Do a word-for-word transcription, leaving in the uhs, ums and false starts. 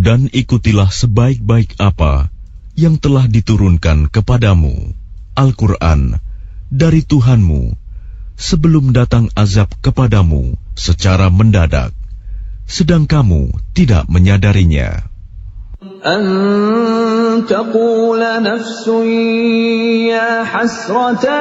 Dan ikutilah sebaik-baik apa yang telah diturunkan kepadamu, Al-Quran, dari Tuhanmu, sebelum datang azab kepadamu secara mendadak, sedang kamu tidak menyadarinya. أن تقول نفس يا حسرة